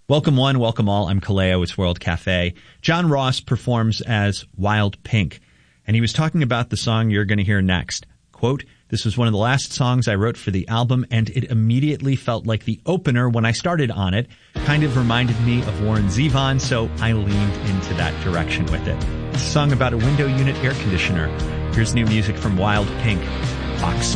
Welcome one, welcome all. I'm Kaleo. It's World Cafe. John Ross performs as Wild Pink, and he was talking about the song you're going to hear next. Quote, "This was one of the last songs I wrote for the album, and it immediately felt like the opener when I started on it. Kind of reminded me of Warren Zevon, so I leaned into that direction with it." It's a song about a window unit air conditioner. Here's new music from Wild Pink, Ox.